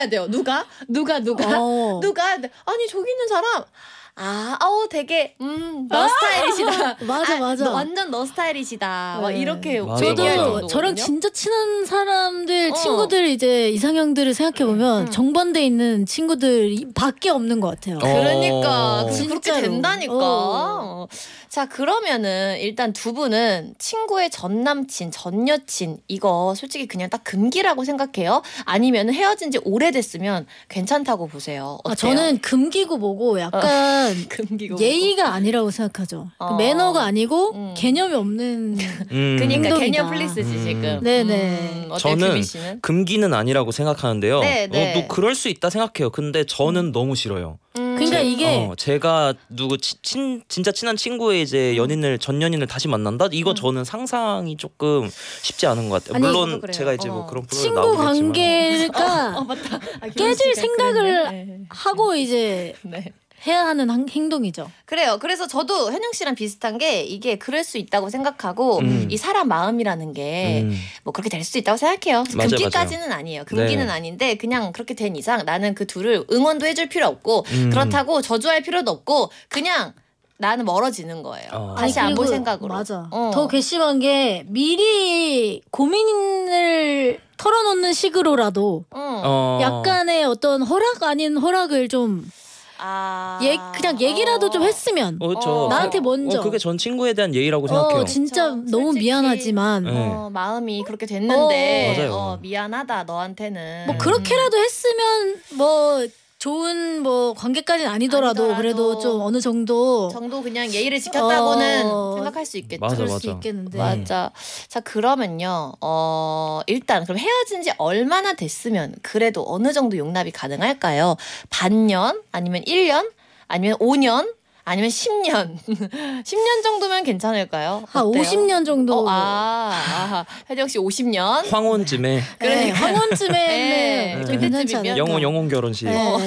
돼요. 누가? 누가? 아니 저기 있는 사람 되게 너 스타일이시다. 맞아. 완전 너 스타일이시다. 막 이렇게 저도 저랑 진짜 친한 사람들 친구들 이제 이상형들을 생각해 보면 정반대 있는 친구들 밖에 없는 것 같아요. 그러니까 그렇게 된다니까. 자 그러면은 일단 두 분은 친구의 전 남친, 전 여친 이거 솔직히 그냥 딱 금기라고 생각해요? 아니면 헤어진 지 오래됐으면 괜찮다고 보세요? 어때요? 저는 금기고 뭐고 약간 예의가 아니라고 생각하죠. 매너가 아니고 개념이 없는 그러니까 행동이다. 개념 플리스지 지금. 네네. 저는 금기는 아니라고 생각하는데요. 네. 또 그럴 수 있다 생각해요. 근데 저는 너무 싫어요. 그러니까 이게 제가 누구 진짜 친한 친구의 이제 전 연인을 다시 만난다? 이거 저는 상상이 조금 쉽지 않은 것 같아요. 물론 제가 이제 뭐 그런 프로그램 친구 나오겠지만 관계가 깨질 생각을 하고 이제 해야 하는 행동이죠. 그래요. 그래서 저도 현영 씨랑 비슷한 게 이게 그럴 수 있다고 생각하고 이 사람 마음이라는 게 뭐 그렇게 될 수 있다고 생각해요. 금기까지는 아니에요. 금기는 아닌데 그냥 그렇게 된 이상 나는 그 둘을 응원도 해줄 필요 없고 그렇다고 저주할 필요도 없고 그냥 나는 멀어지는 거예요. 다시 안 볼 생각으로. 맞아. 더 괘씸한 게 미리 고민을 털어놓는 식으로라도 약간의 어떤 허락 아닌 허락을 좀 그냥 얘기라도 좀 했으면 나한테 먼저 그게 전 친구에 대한 예의라고 생각해요. 진짜 너무 미안하지만 마음이 그렇게 됐는데 맞아요. 미안하다 너한테는 뭐 그렇게라도 했으면 뭐 좋은 뭐 관계까지는 아니더라도 그래도 좀 어느 정도 그냥 예의를 지켰다고는 생각할 수 있겠죠. 그럴 수 있겠는데. 맞아. 자 그러면요. 일단 그럼 헤어진 지 얼마나 됐으면 그래도 어느 정도 용납이 가능할까요? 반년 아니면 1년 아니면 5년 아니면 10년 10년 정도면 괜찮을까요? 한 50년 정도. 혜정 씨 50년 황혼쯤에 황혼쯤에 좀 괜찮지 않을까? 영혼 결혼식.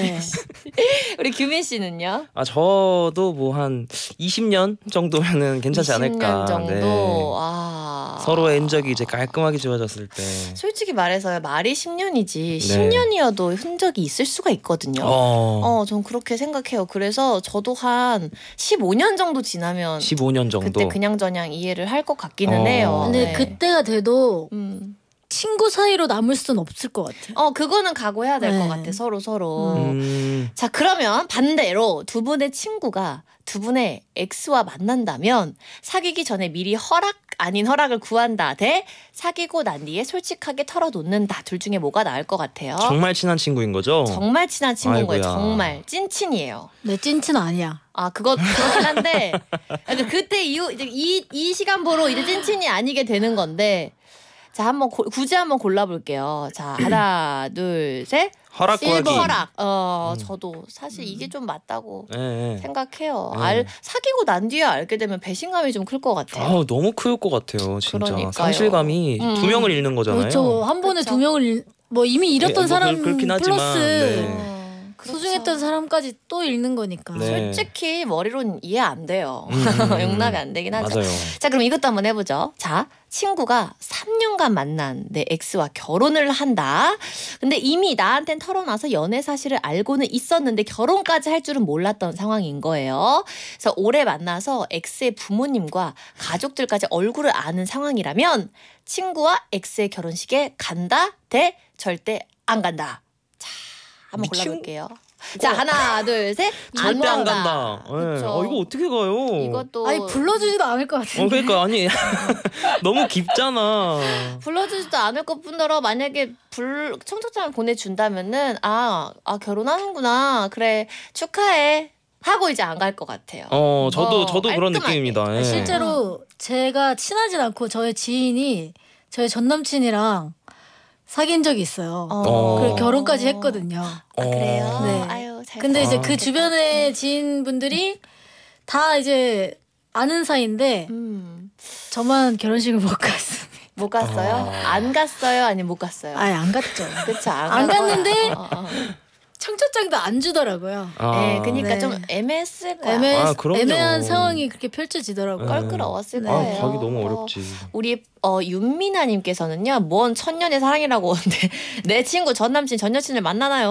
우리 규민 씨는요? 저도 뭐 한 20년 정도면은 괜찮지 않을까. 20년 정도. 서로의 흔적이 이제 깔끔하게 지워졌을 때. 솔직히 말해서요. 말이 10년이지 10년이어도 흔적이 있을 수가 있거든요. 전 그렇게 생각해요. 그래서 저도 한 15년 정도 지나면 15년 정도 그때 그냥저냥 이해를 할 것 같기는 해요. 근데 그때가 돼도 친구 사이로 남을 수는 없을 것 같아요. 그거는 각오해야 될 것 같아. 서로. 자 그러면 반대로 두 분의 친구가 두 분의 X와 만난다면 사귀기 전에 미리 허락 아닌 허락을 구한다 대 사귀고 난 뒤에 솔직하게 털어놓는다. 둘 중에 뭐가 나을 것 같아요? 정말 친한 친구인 거죠? 정말 친한 친구인 거예요. 정말 찐친이에요. 내 찐친 아니야. 그렇긴 한데 그때 이후 이제 이 시간부로 이제 찐친이 아니게 되는 건데 자 굳이 한번 골라볼게요. 자 하나 둘 셋. 허락 구하기. 허락. 저도 사실 이게 좀 맞다고 생각해요. 사귀고 난 뒤에 알게 되면 배신감이 좀 클 것 같아요. 너무 클 것 같아요. 진짜. 그러니까요. 상실감이 두 명을 잃는 거잖아요. 그렇죠. 한 번에 두 명을 뭐 이미 잃었던 사람 플러스 소중했던 사람까지 또 잃는 거니까. 솔직히 머리로는 이해 안 돼요. 용납이 안 되긴 하죠. 맞아요. 자 그럼 이것도 한번 해보죠. 자 친구가 3년간 만난 내 X와 결혼을 한다. 근데 이미 나한텐 털어놔서 연애 사실을 알고는 있었는데 결혼까지 할 줄은 몰랐던 상황인 거예요. 그래서 오래 만나서 X의 부모님과 가족들까지 얼굴을 아는 상황이라면 친구와 X의 결혼식에 간다 대 절대 안 간다. 자 한번 골라볼게요. 자 하나 둘 셋. 절대 안 간다. 이거 어떻게 가요? 이것도 불러주지도 않을 것 같은데. 그러니까 아니 너무 깊잖아. 불러주지도 않을 것뿐더러 만약에 청첩장을 보내준다면은 결혼하는구나 그래 축하해 하고 이제 안 갈 것 같아요. 저도 그런 느낌입니다. 실제로 제가 친하진 않고 저의 지인이 저의 전 남친이랑 사귄 적이 있어요. 그리고 결혼까지 했거든요. 그래요? 네. 아유, 근데 이제 그 주변의 지인분들이 다 이제 아는 사이인데 저만 결혼식을 못 갔습니다. 못 갔어요? 안 갔어요? 아니면 못 갔어요? 안 갔죠. 그쵸, 안 갔는데 청첩장도 안 주더라고요. 그러니까 좀 애매했을 거야. 애매한 상황이 그렇게 펼쳐지더라고요. 껄끄러웠을 거예요. 가기 너무 어렵지. 우리 윤미나님께서는요. 뭔 천년의 사랑이라고. 근데 내 친구 전 남친 전 여친을 만나나요?